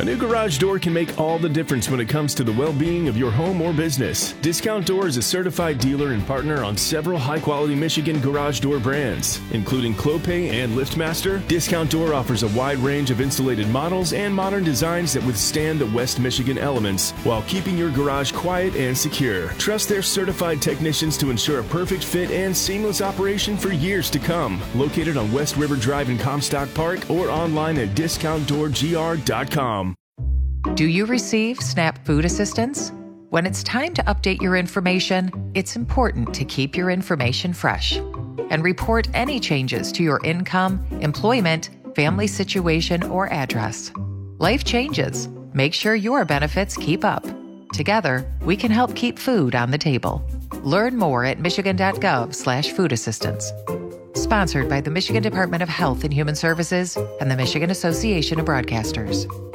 A new garage door can make all the difference when it comes to the well-being of your home or business. Discount Door is a certified dealer and partner on several high-quality Michigan garage door brands, including Clopay and LiftMaster. Discount Door offers a wide range of insulated models and modern designs that withstand the West Michigan elements while keeping your garage quiet and secure. Trust their certified technicians to ensure a perfect fit and seamless operation for years to come. Located on West River Drive in Comstock Park or online at discountdoorgr.com. Do you receive SNAP food assistance? When it's time to update your information, it's important to keep your information fresh and report any changes to your income, employment, family situation, or address. Life changes. Make sure your benefits keep up. Together, we can help keep food on the table. Learn more at michigan.gov/food assistance. Sponsored by the Michigan Department of Health and Human Services and the Michigan Association of Broadcasters.